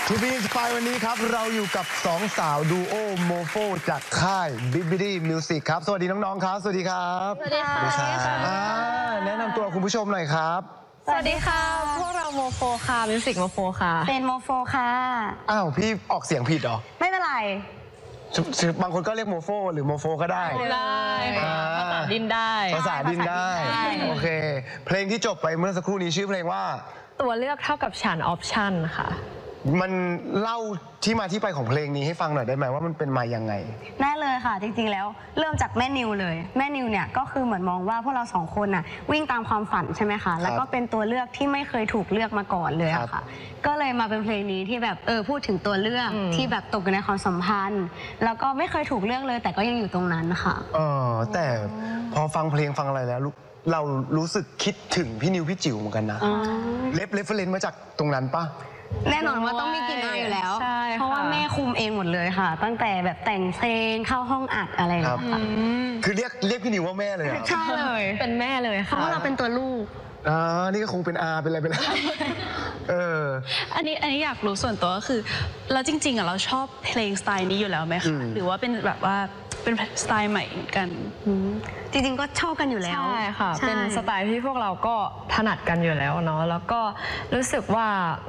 ทูบีอินสไปร์วันนี้ครับเราอยู่กับ2 สาวดูโอโมโฟจากค่าย Bibbidi Music ครับสวัสดีน้องๆครับสวัสดีครับสวัสดีค่ะแนะนำตัวคุณผู้ชมหน่อยครับสวัสดีค่ะพวกเราโมโฟค่ะมิวสิกโมโฟค่ะเป็นโมโฟค่ะอ้าวพี่ออกเสียงผิดเหรอไม่เป็นไรบางคนก็เรียกโมโฟหรือโมโฟก็ได้ได้ภาษาดินได้ภาษาดินได้โอเคเพลงที่จบไปเมื่อสักครู่นี้ชื่อเพลงว่าตัวเลือกเท่ากับฉันออปชั่นค่ะมันเล่าที่มาที่ไปของเพลงนี้ให้ฟังหน่อยได้ไหมว่ามันเป็นมายังไงได้เลยค่ะ จริงๆแล้วเริ่มจากแม่นิวเลยแม่นิวเนี่ยก็คือเหมือนมองว่าพวกเราสองคนน่ะวิ่งตามความฝันใช่ไหมคะแล้วก็เป็นตัวเลือกที่ไม่เคยถูกเลือกมาก่อนเลยอะค่ะก็เลยมาเป็นเพลงนี้ที่แบบพูดถึงตัวเลือกที่แบบตกอยู่ในความสัมพันธ์แล้วก็ไม่เคยถูกเลือกเลย แต่ก็ยังอยู่ตรงนั้นค่ะแต่พอฟังเพลงฟังอะไรแล้วเรารู้สึกคิดถึงพี่นิวพี่จิ๋วเหมือนกันนะเรฟเฟรนซ์มาจากตรงนั้นปะแน่นอนว่าต้องมีกลิ่นอายอยู่แล้วใช่ค่ะเพราะว่าแม่คุมเองหมดเลยค่ะ ตั้งแต่แบบแต่งเพลงเข้าห้องอัดอะไรอย่างเงี้ยค่ะคือเรียกพี่นิวว่าแม่เลยเหรอใช่เลยเป็นแม่เลยเพค่ะราะว่าเราเป็นตัวลูกนี่ก็คงเป็นอาเป็นอะไรไปแล้วอันนี้อยากรู้ส่วนตัวก็คือแล้วจริงๆเราชอบเพลงสไตล์นี้อยู่แล้วไหมคะหรือว่าเป็นแบบว่าเป็นสไตล์ใหม่เหมือนกันจริงๆก็ชอบกันอยู่แล้วใช่ค่ะเป็นสไตล์ที่พวกเราก็ถนัดกันอยู่แล้วเนาะแล้วก็รู้สึกว่า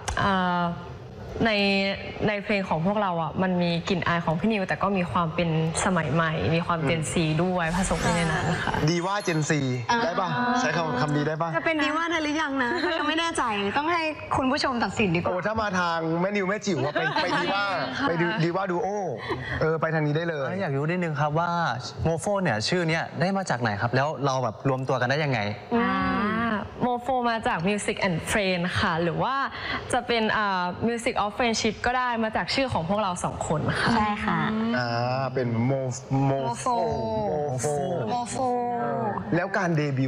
ในเพลงของพวกเราอ่ะมันมีกลิ่นอายของพี่นิวแต่ก็มีความเป็นสมัยใหม่มีความเจนซีด้วยผสมอยู่ในนั้นนะคะดีว่าเจนซีได้ปะใช้คำนี้ได้ปะจะเป็นดีว่าได้หรือยังนะก็ยังไม่แน่ใจต้องให้คุณผู้ชมตัดสินดีกว่าถ้ามาทางแม่นิวแม่จิ๋วไปดีว่าไปดีว่าดูโอไปทางนี้ได้เลยอยากรู้นิดนึงครับว่าโมโฟเนี่ยชื่อเนี้ยได้มาจากไหนครับแล้วเราแบบรวมตัวกันได้ยังไงโมโฟมาจาก Music and Friend ค่ะหรือว่าจะเป็นMusic of Friendship ก็ได้มาจากชื่อของพวกเรา2 คนค่ะใช่ค่ะเป็นโมโฟแล้วการเดบิว